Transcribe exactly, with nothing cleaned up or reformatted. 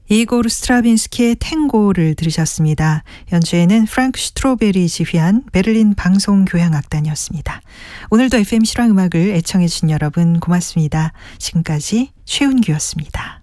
이고르 스트라빈스키의 탱고를 들으셨습니다. 연주에는 프랑크 슈트로베리 지휘한 베를린 방송교향악단이었습니다. 오늘도 에프엠 실황음악을 애청해 주신 여러분 고맙습니다. 지금까지 최은규였습니다.